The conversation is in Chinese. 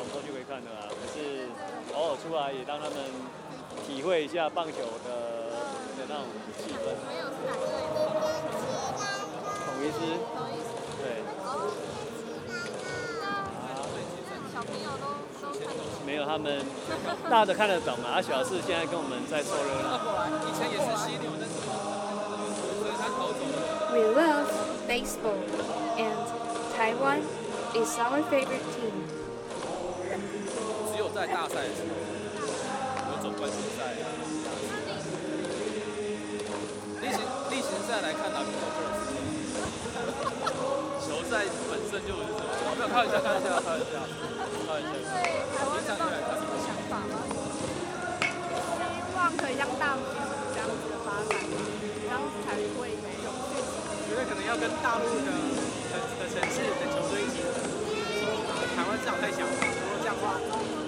什么时候就可以看的啦。可是偶尔出来也让他们体会一下棒球的那种气氛。 没有是哪队的？ 统一狮。对。 小朋友都看得懂。 没有，他们大的看得懂啊，小四现在跟我们在凑热闹。 以前也是犀牛，但是所以他逃走了。 We love baseball, and Taiwan is our favorite team. 只有在大赛的时候，有总冠军赛啊。例行赛来看哪比较热？球赛本身就不是什么，没有开玩笑。 对台湾的棒球有什么想法吗？ 希望可以像大陆这样子的发展，这样子才会有续集。 我觉得可能要跟大陆的城市的球队一起，台湾市场太小了，如果这样的话。